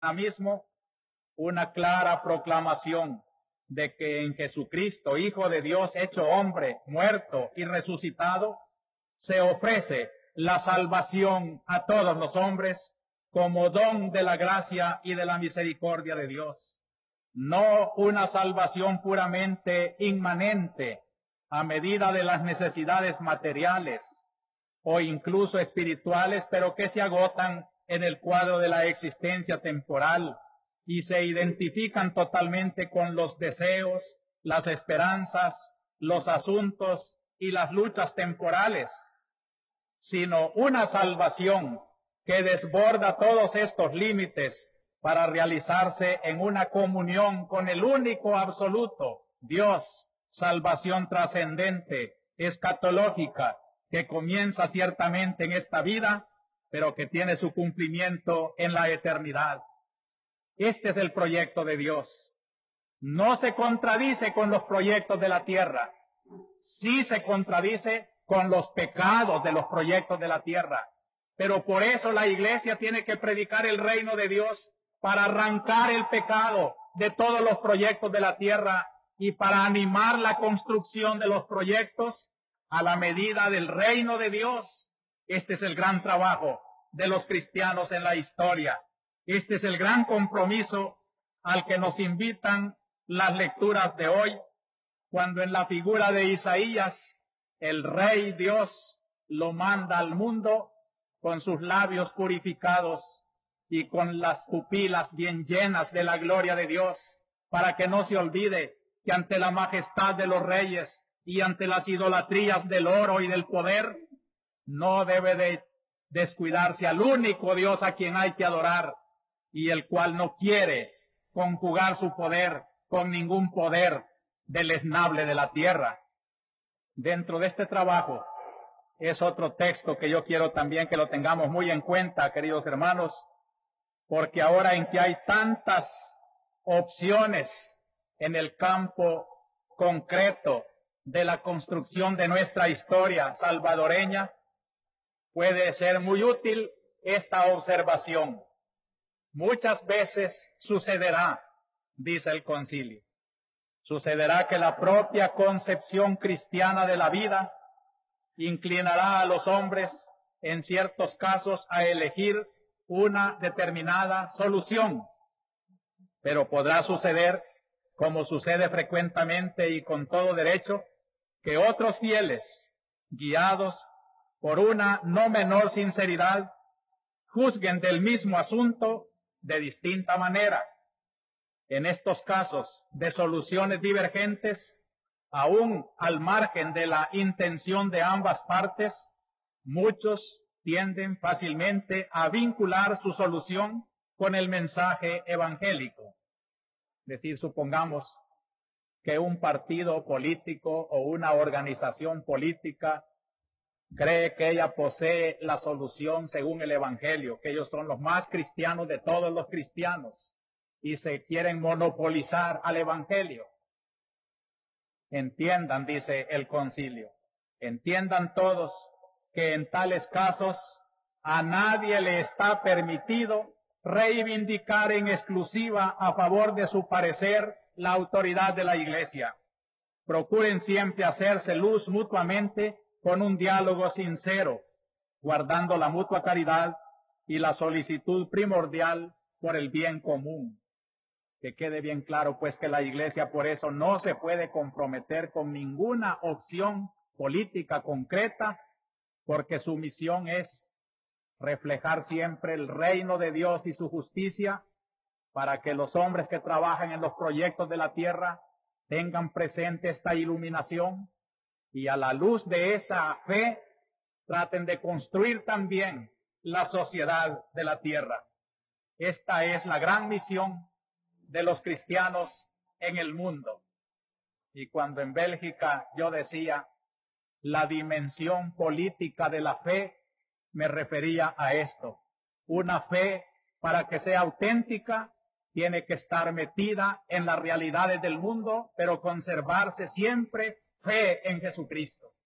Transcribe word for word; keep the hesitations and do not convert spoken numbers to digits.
mismo una clara proclamación de que en Jesucristo, Hijo de Dios, hecho hombre, muerto y resucitado, se ofrece la salvación a todos los hombres como don de la gracia y de la misericordia de Dios. No una salvación puramente inmanente a medida de las necesidades materiales o incluso espirituales, pero que se agotan en el cuadro de la existencia temporal y se identifican totalmente con los deseos, las esperanzas, los asuntos y las luchas temporales, sino una salvación que desborda todos estos límites para realizarse en una comunión con el único absoluto, Dios, salvación trascendente, escatológica, que comienza ciertamente en esta vida, pero que tiene su cumplimiento en la eternidad. Este es el proyecto de Dios. No se contradice con los proyectos de la tierra, sí se contradice con los pecados de los proyectos de la tierra, pero por eso la iglesia tiene que predicar el reino de Dios para arrancar el pecado de todos los proyectos de la tierra y para animar la construcción de los proyectos a la medida del reino de Dios. Este es el gran trabajo de los cristianos en la historia. Este es el gran compromiso al que nos invitan las lecturas de hoy, cuando en la figura de Isaías, el Rey Dios lo manda al mundo con sus labios purificados y con las pupilas bien llenas de la gloria de Dios, para que no se olvide que ante la majestad de los reyes y ante las idolatrías del oro y del poder, no debe de descuidarse al único Dios a quien hay que adorar y el cual no quiere conjugar su poder con ningún poder deleznable de la tierra. Dentro de este trabajo es otro texto que yo quiero también que lo tengamos muy en cuenta, queridos hermanos, porque ahora en que hay tantas opciones en el campo concreto de la construcción de nuestra historia salvadoreña, puede ser muy útil esta observación. Muchas veces sucederá, dice el concilio, sucederá que la propia concepción cristiana de la vida inclinará a los hombres en ciertos casos a elegir una determinada solución, pero podrá suceder, como sucede frecuentemente y con todo derecho, que otros fieles, guiados por una no menor sinceridad, juzguen del mismo asunto de distinta manera. En estos casos de soluciones divergentes, aún al margen de la intención de ambas partes, muchos tienden fácilmente a vincular su solución con el mensaje evangélico. Es decir, supongamos que un partido político o una organización política cree que ella posee la solución según el evangelio, que ellos son los más cristianos de todos los cristianos y se quieren monopolizar al evangelio. Entiendan, dice el concilio, entiendan todos que en tales casos a nadie le está permitido reivindicar en exclusiva a favor de su parecer la autoridad de la Iglesia. Procuren siempre hacerse luz mutuamente con un diálogo sincero, guardando la mutua caridad y la solicitud primordial por el bien común. Que quede bien claro, pues, que la Iglesia por eso no se puede comprometer con ninguna opción política concreta, porque su misión es reflejar siempre el reino de Dios y su justicia, para que los hombres que trabajan en los proyectos de la tierra tengan presente esta iluminación y a la luz de esa fe traten de construir también la sociedad de la tierra. Esta es la gran misión de los cristianos en el mundo. Y cuando en Bélgica yo decía la dimensión política de la fe, me refería a esto. Una fe, para que sea auténtica, tiene que estar metida en las realidades del mundo, pero conservarse siempre fe en Jesucristo.